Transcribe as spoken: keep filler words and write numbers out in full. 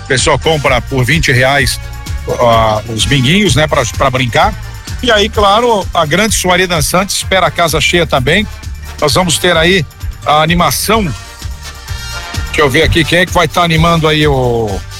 O pessoal compra por vinte reais uh, os binguinhos, né? Para brincar. E aí, claro, a grande soirée dançante espera a casa cheia também. Nós vamos ter aí a animação. Deixa eu ver aqui quem é que vai estar tá animando aí o